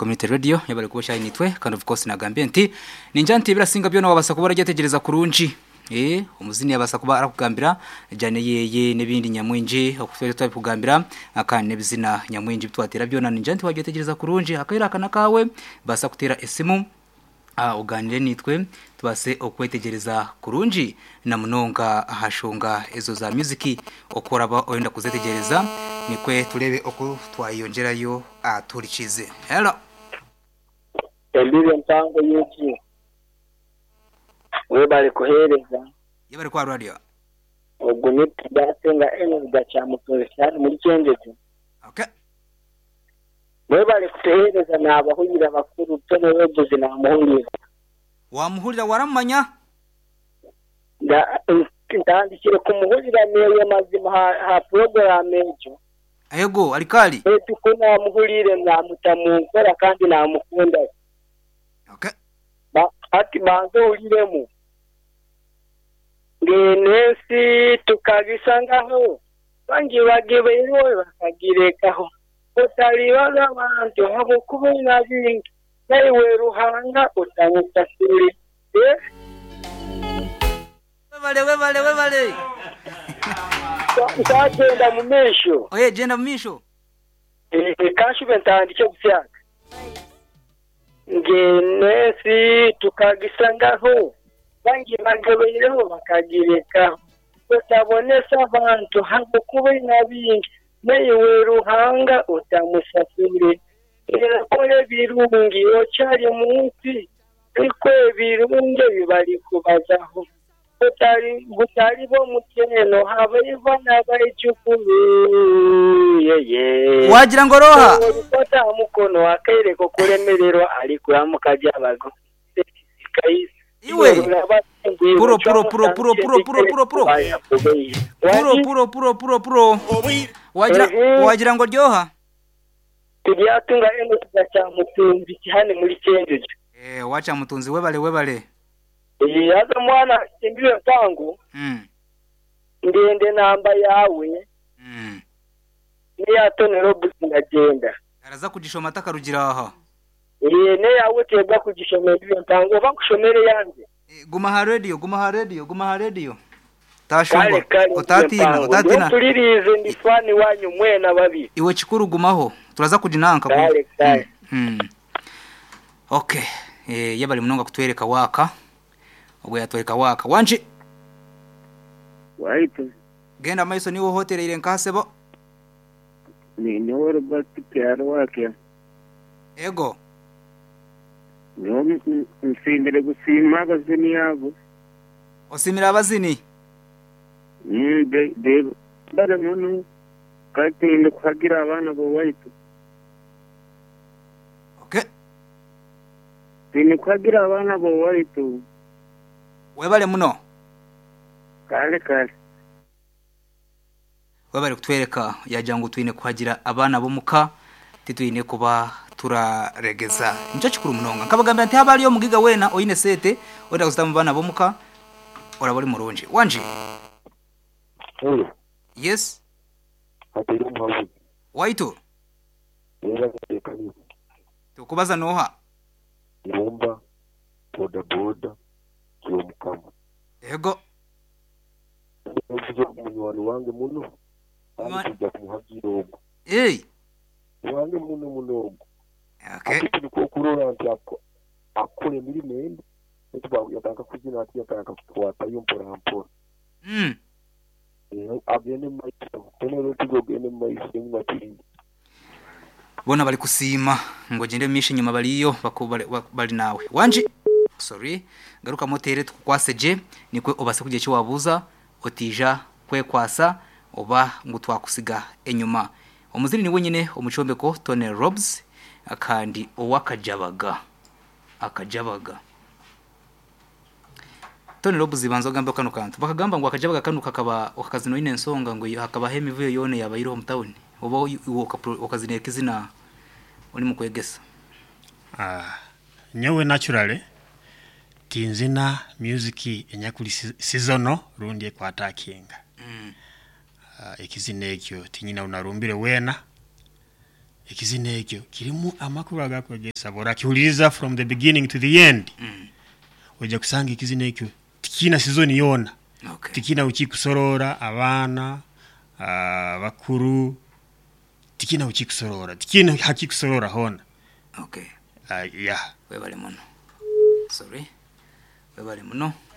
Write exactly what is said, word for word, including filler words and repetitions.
community radio yabari kubasha initwe kandi of course nagambye nti ninjanti birasinga byo nabasa kubara ryategereza kurunji eh umuzini yabasa kuba arakugambira jane yeye nebindi nyamwinje okufere twa kugambira akane bizina nyamwinje bitwatera byo ninjanti wagyetegereza kurunji akayira kana kawe basa kutera esimu a uganire nitwe tubase okwetegereza kurunji na munonga hashunga ezo za music okoraba oyenda kuzetegereza nikwe turebe oku twayongerayo aturikize. Hello Eliyo Ntango yuki webale kuhereza yebale kwa radio ubwo nitdasenga eno gacha mutoshana muri cyengeje. Okay webale kuhereza nabahurira bakuru tone webuze na muhurira wa muhurira waramanya da ndandikire ku muhurira meyo mazima ha, ha program ejo ayego alikali etu kuna muhurire na mutamukora kandi na mukunda. Okay ba ati banzo uliremu ngenesi tukagisangaho bangi bagibero bakagirekaho utalibaga abantu habo kubina bingi nawe ruhanga utamutasiri eh webale webale webale Ndagenda mu misho oye genda mu misho eh kashu bentandike gusyaka ngenesi tukagisangaho bangi bagibero bakagirekaho utabonesa abantu habo kubina bingi nawe ruhanga utamusafiri era kole birungi ochari munsi ikwe birungi bibali kubazaho utari butari bo muteno habayva nabayicukuru yeye wagira ngo roha ukota mukono akaire ko kuremererwa ariko yamukajabago iwe puro puro puro puro puro puro puro puro puro puro puro puro puro wagira wagira ngo ryoha tugiyatunga eno tugacha mutunzi cyane muri cyengeje eh wacha mutunzi webale webale eh yaza mwana Eliyo Ntango mm ndende namba yawe mm ni yatonero busingagenda araza kugishoma takarugira aha eh ne yawe tebwa kugishomera Eliyo Ntango bakushomere yanze guma ha radio guma ha radio guma ha radio tashongo utatina utatina turirize ndifani wanyu mwena babi iwe chikuru gumaho turaza kujinanka kale kale mm okay eh yabali munonga kutwereka waka ubwo yatwereka waka wanje waito genda maiso niwo hotel ile nkasebo ni niwo Robert Piano wake ego niwo msindire gusima abazini yabo osimira abazini mm de de bale muntu katinde kuhagira abana bo waito. Okay Tini kuhagira abana bo waito webale muno kale kale webale kutwereka yajangu twine kuhagira abana bo muka titwine kuba turaregeza nico kikuru munonga nkabagambira nti habali yo mugiga wena oyine sete oda kuzitamu bana bo muka orabali murunji wanje. Hello. Yes. Hatiri mwavu. Waito. Yera kani. Tukubaza noha. Yomba boda boda kyomukama. Ego. Ngizo munywana wange muno. Ari kumuhagira ogo. Eh. Wange muno muno. Okay. Akiti ko kurora nti akko. Akole miri nende. Etuba yataka kujina ati yataka kuwata yompora hampora. Mm. Agene maisha tenero tugogene maisha ngati bona bali kusima ngo gende mishi nyuma baliyo bakubali bali nawe wanje sorry garuka motere tukwaseje nikwe obase kuje cyo wabuza otija kwe kwasa oba ngo twakusiga enyuma omuziri ni wenyine umucombeko Tony Robs akandi owakajabaga akajabaga Tony Robs ibanzo gamba kanu kantu bakagamba ngo akajabaga kanu kakaba okazino ine nsonga ngo hakaba hemivuyo yone yabayiro mu town oba okazine kizina uri mu kwegesa. Ah nyewe naturally tinzina music enyakuli seasono rundi kwa atakinga. Mm. Uh, ikizine ekyo tinyina unarumbire wena ekizina ekyo kirimu amakulu agakwegesa bora kiwuliriza from the beginning to the end Mm. ojja kusanga ekizina ekyo tikina sizoni yona Okay. tikina ukikusorora abaana uh, bakuru tikina ukikusorora tikina hakikusorora hona Okay. uh, yeah Webale muno. Sorry. Webale muno.